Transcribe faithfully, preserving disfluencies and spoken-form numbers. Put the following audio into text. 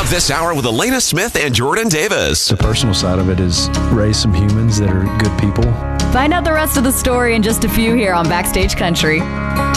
This hour with Elena Smith and Jordan Davis. The personal side of it is raise some humans that are good people. Find out the rest of the story in just a few here on Backstage Country.